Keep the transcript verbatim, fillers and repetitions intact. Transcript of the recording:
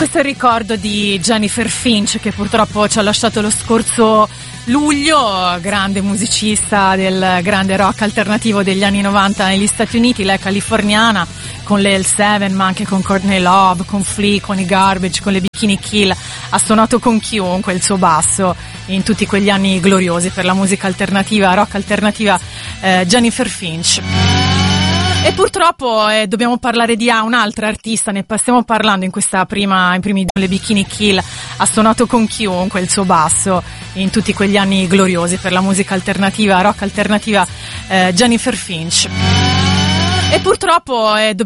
questo è il ricordo di Jennifer Finch, che purtroppo ci ha lasciato lo scorso luglio, grande musicista del grande rock alternativo degli anni novanta negli Stati Uniti. Lei è californiana, con le L sette, ma anche con Courtney Love, con Flea, con i Garbage, con le Bikini Kill. Ha suonato con chiunque il suo basso in tutti quegli anni gloriosi per la musica alternativa, rock alternativa, eh, Jennifer Finch. E purtroppo eh, dobbiamo parlare di ah, un'altra artista, ne stiamo parlando in questa prima, in primi le Bikini Kill. Ha suonato con chiunque il suo basso in tutti quegli anni gloriosi per la musica alternativa, rock alternativa, eh, Jennifer Finch. E purtroppo eh, dobbiamo